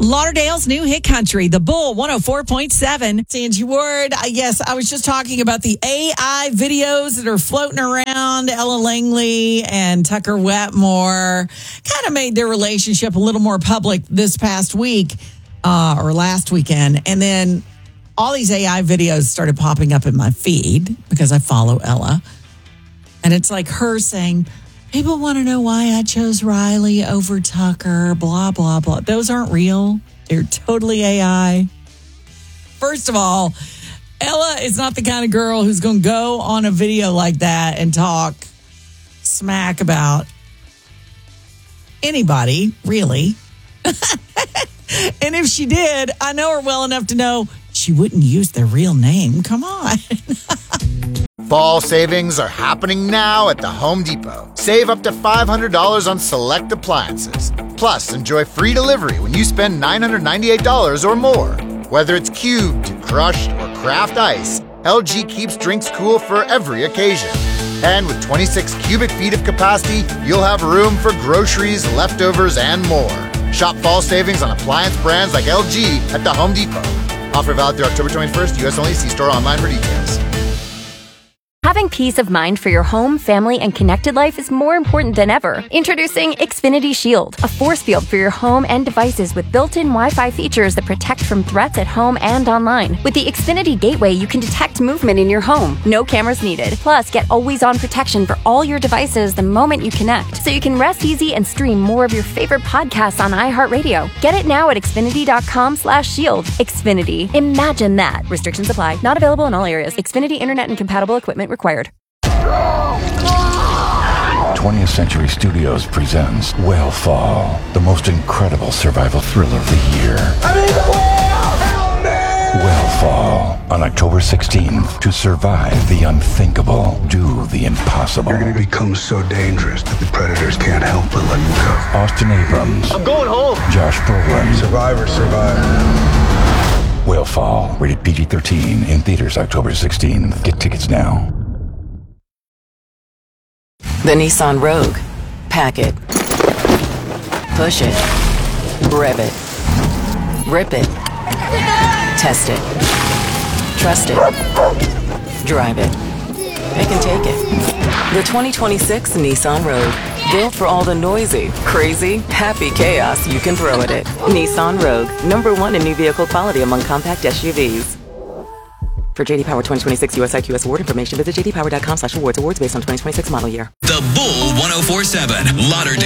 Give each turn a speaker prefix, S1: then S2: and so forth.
S1: Lauderdale's new hit country, The Bull 104.7. Angie Ward. Yes, I was just talking about the AI videos that are floating around. Ella Langley and Tucker Wetmore kind of made their relationship a little more public this past week or last weekend. And then all these AI videos started popping up in my feed because I follow Ella. And it's like her saying, people want to know why I chose Riley over Tucker, blah, blah, blah. Those aren't real. They're totally AI. First of all, Ella is not the kind of girl who's going to go on a video like that and talk smack about anybody, really. And if she did, I know her well enough to know she wouldn't use their real name. Come on.
S2: Fall savings are happening now at the Home Depot. Save up to $500 on select appliances. Plus, enjoy free delivery when you spend $998 or more. Whether it's cubed, crushed, or craft ice, LG keeps drinks cool for every occasion. And with 26 cubic feet of capacity, you'll have room for groceries, leftovers, and more. Shop fall savings on appliance brands like LG at the Home Depot. Offer valid through October 21st, U.S. only. See store online for details.
S3: Having peace of mind for your home, family, and connected life is more important than ever. Introducing Xfinity Shield, a force field for your home and devices with built-in Wi-Fi features that protect from threats at home and online. With the Xfinity Gateway, you can detect movement in your home. No cameras needed. Plus, get always-on protection for all your devices the moment you connect, so you can rest easy and stream more of your favorite podcasts on iHeartRadio. Get it now at Xfinity.com/shield. Xfinity. Imagine that. Restrictions apply. Not available in all areas. Xfinity Internet and compatible equipment required.
S4: 20th Century Studios presents Whale Fall, the most incredible survival thriller of the year. Whale Fall, on October 16th. To survive the unthinkable, do the impossible.
S5: You're going to become so dangerous that the predators can't help but let you go.
S4: Austin Abrams.
S6: I'm going home.
S4: Josh Brolin.
S5: Survivor, survive.
S4: Whale Fall, rated PG-13, in theaters October 16th. Get tickets now.
S7: The Nissan Rogue. Pack it. Push it. Rev it. Rip it. Test it. Trust it. Drive it. Pick and take it. The 2026 Nissan Rogue. Built for all the noisy, crazy, happy chaos you can throw at it. Nissan Rogue. #1 in new vehicle quality among compact SUVs. For JD Power 2026 US IQS award information, visit jdpower.com/awards. Awards based on 2026 model year.
S8: The Bull 104.7 Lauderdale.